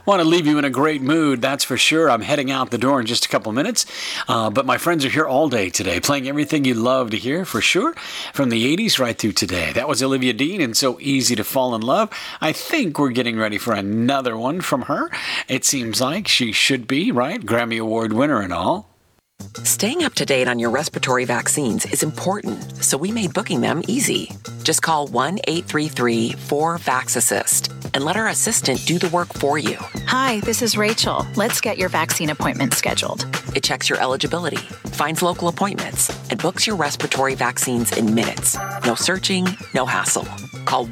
Want to leave you in a great mood, that's for sure. I'm heading out the door in just a couple minutes, but my friends are here all day today, playing everything you love to hear, for sure, from the 80s right through today. That was Olivia Dean and So Easy to Fall in Love. I think we're getting ready for another one from her. It seems like she should be, right? Grammy Award winner and all. Staying up to date on your respiratory vaccines is important, so we made booking them easy. Just call 1-833-4-VAX-ASSIST and let our assistant do the work for you. Hi, this is Rachel. Let's get your vaccine appointment scheduled. It checks your eligibility, finds local appointments, and books your respiratory vaccines in minutes. No searching, no hassle. Call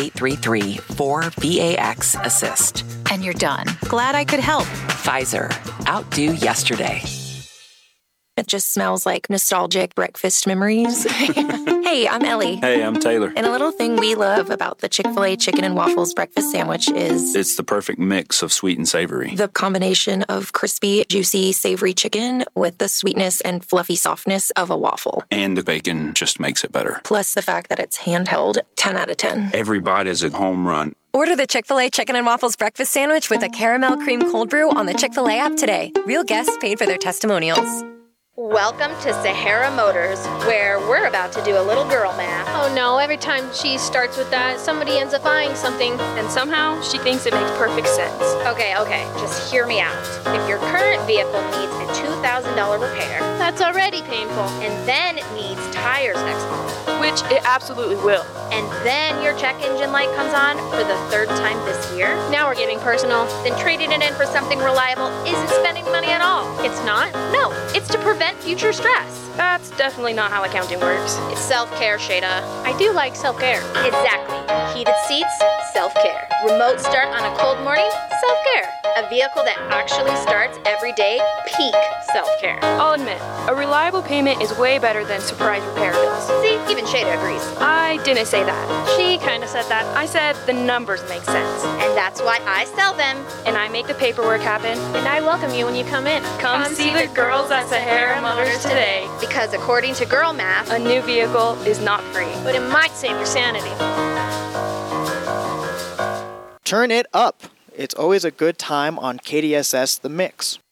1-833-4-VAX-ASSIST. And you're done. Glad I could help. Pfizer. Outdo yesterday. It just smells like nostalgic breakfast memories. Hey, I'm Ellie. Hey, I'm Taylor. And a little thing we love about the Chick-fil-A chicken and waffles breakfast sandwich is... It's the perfect mix of sweet and savory. The combination of crispy, juicy, savory chicken with the sweetness and fluffy softness of a waffle. And the bacon just makes it better. Plus the fact that it's handheld, 10 out of 10. Every bite is a home run. Order the Chick-fil-A Chicken and Waffles Breakfast Sandwich with a caramel cream cold brew on the Chick-fil-A app today. Real guests paid for their testimonials. Welcome to Sahara Motors, where we're about to do a little girl math. Oh no, every time she starts with that, somebody ends up buying something, and somehow she thinks it makes perfect sense. Okay, just hear me out. If your current vehicle needs a $2,000 repair, that's already painful. And then it needs tires next month, which it absolutely will. And then your check engine light comes on for the third time this year. Now we're getting personal. Then trading it in for something reliable isn't spending money at all. It's not? No, it's to prevent future stress. That's definitely not how accounting works. It's self-care, Shada. I do like self-care. Exactly. Heated seats, self-care. Remote start on a cold morning, self-care. A vehicle that actually starts every day, peak self-care. I'll admit, a reliable payment is way better than surprise repair bills. See, even Shada agrees. I didn't say that. She kind of said that. I said the numbers make sense. And that's why I sell them. And I make the paperwork happen. And I welcome you when you come in. Come see the girls at Sahara Motors today. Because according to girl math, a new vehicle is not free, but it might save your sanity. Turn it up. It's always a good time on KDSS The Mix.